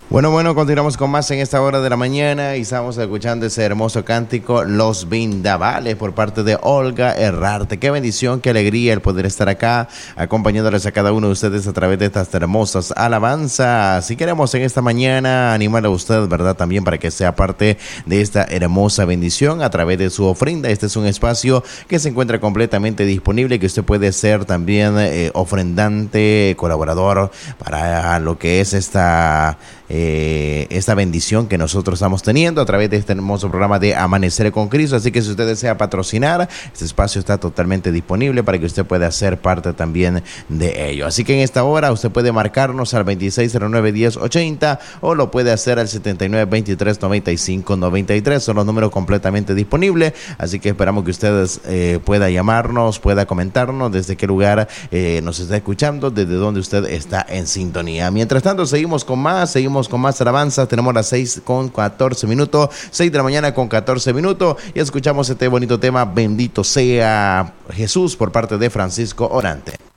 Bueno, continuamos con más en esta hora de la mañana y estamos escuchando ese hermoso cántico Los Vendavales por parte de Olga Herrarte. Qué bendición, qué alegría el poder estar acá acompañándoles a cada uno de ustedes a través de estas hermosas alabanzas. Si queremos en esta mañana animarle a usted, ¿verdad? También para que sea parte de esta hermosa bendición a través de su ofrenda. Este es un espacio que se encuentra completamente disponible, que usted puede ser también ofrendante, colaborador para lo que es esta bendición que nosotros estamos teniendo a través de este hermoso programa de Amanecer con Cristo. Así que si usted desea patrocinar, este espacio está totalmente disponible para que usted pueda ser parte también de ello. Así que en esta hora usted puede marcarnos al 2609-1080 o lo puede hacer al 7923-9593. Son los números completamente disponibles. Así que esperamos que ustedes pueda llamarnos, pueda comentarnos desde qué lugar nos está escuchando, desde dónde usted está en sintonía. Mientras tanto, seguimos con más alabanzas. Tenemos las 6:14, 6 de la mañana con 14 minutos, y escuchamos este bonito tema, Bendito sea Jesús, por parte de Francisco Orante.